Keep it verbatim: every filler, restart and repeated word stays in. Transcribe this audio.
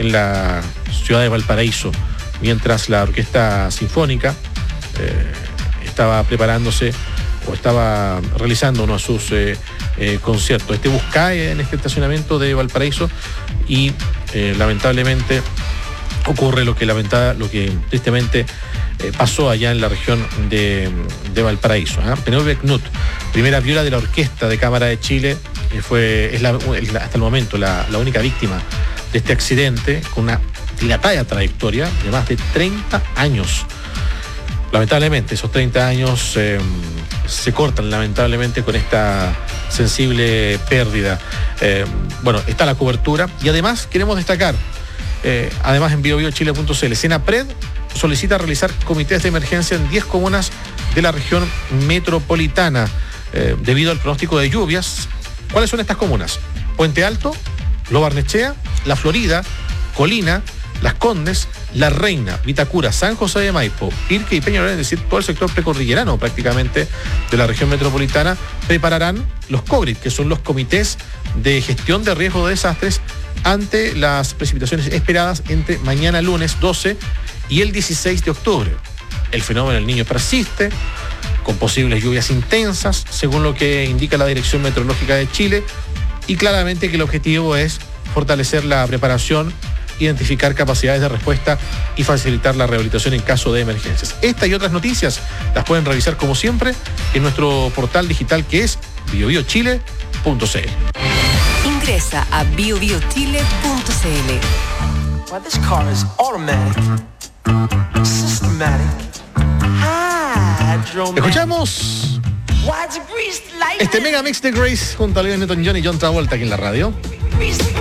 en la ciudad de Valparaíso, mientras la Orquesta Sinfónica eh, estaba preparándose o estaba realizando uno de sus eh, eh, conciertos. Este bus cae en este estacionamiento de Valparaíso y eh, lamentablemente ocurre lo que lamenta, lo que tristemente eh, pasó allá en la región de, de Valparaíso. ¿eh? Penélope Knut, primera viola de la Orquesta de Cámara de Chile, eh, fue es la, hasta el momento la, la única víctima de este accidente, con una dilatada trayectoria de más de treinta años. Lamentablemente, esos treinta años eh, se cortan lamentablemente con esta sensible pérdida. Eh, bueno, está la cobertura y además queremos destacar, eh, además en bio bio chile punto c l, Senapred solicita realizar comités de emergencia en diez comunas de la región metropolitana eh, debido al pronóstico de lluvias. ¿Cuáles son estas comunas? Puente Alto, Lo Barnechea, La Florida, Colina, Las Condes, La Reina, Vitacura, San José de Maipo, Pirque y Peñalolén, es decir, todo el sector precordillerano prácticamente de la región metropolitana, prepararán los COGRID, que son los comités de gestión de riesgo de desastres ante las precipitaciones esperadas entre mañana lunes doce y el dieciséis de octubre. El fenómeno del Niño persiste, con posibles lluvias intensas, según lo que indica la Dirección Meteorológica de Chile, y claramente que el objetivo es fortalecer la preparación, identificar capacidades de respuesta y facilitar la rehabilitación en caso de emergencias. Esta y otras noticias las pueden revisar como siempre en nuestro portal digital, que es bio bio chile punto c l. Ingresa a bio bio chile punto c l. Well, this car is automatic, systematic, hydromatic. Escuchamos este mega mix de Grace junto a Olivia Newton-John y John Travolta aquí en la radio.